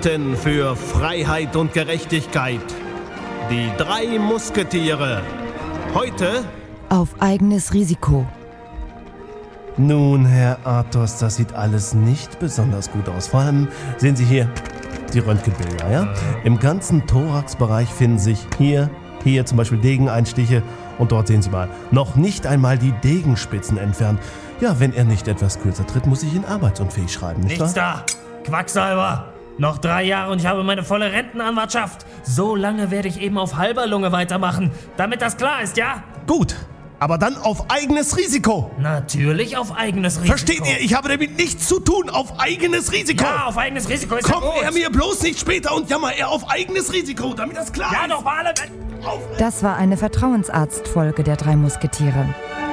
Kämpften für Freiheit und Gerechtigkeit. Die 3 Musketiere. Heute auf eigenes Risiko. Nun, Herr Athos, das sieht alles nicht besonders gut aus. Vor allem sehen Sie hier die Röntgenbilder, ja? Im ganzen Thoraxbereich finden sich hier zum Beispiel Degeneinstiche und dort sehen Sie mal, noch nicht einmal die Degenspitzen entfernt. Ja, wenn er nicht etwas kürzer tritt, muss ich ihn arbeitsunfähig schreiben, nicht wahr? Nichts da! Quacksalber! Noch 3 Jahre und ich habe meine volle Rentenanwartschaft. So lange werde ich eben auf halber Lunge weitermachen, damit das klar ist, ja? Gut, aber dann auf eigenes Risiko. Natürlich auf eigenes Risiko. Versteht ihr? Ich habe damit nichts zu tun. Auf eigenes Risiko. Ja, auf eigenes Risiko ist Kommt ja gut. er mir bloß nicht später und jammer er auf eigenes Risiko, damit das klar ist. Ja, doch mal alle... Das war eine Vertrauensarztfolge der 3 Musketiere.